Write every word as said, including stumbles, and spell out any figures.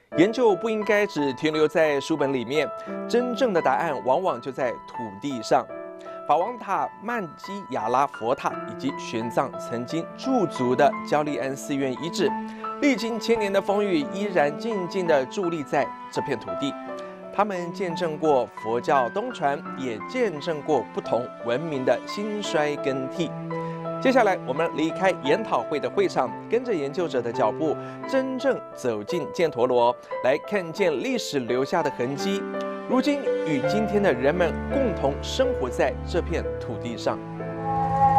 研究不应该只停留在书本里面，真正的答案往往就在土地上。法王塔、曼基亚拉佛塔以及玄奘曾经驻足的焦利安寺院遗址，历经千年的风雨，依然静静地伫立在这片土地。他们见证过佛教东传，也见证过不同文明的兴衰更替。接下来，我们离开研讨会的会场，跟着研究者的脚步，真正走进犍陀罗，来看见历史留下的痕迹。如今与今天的人们共同生活在这片土地上。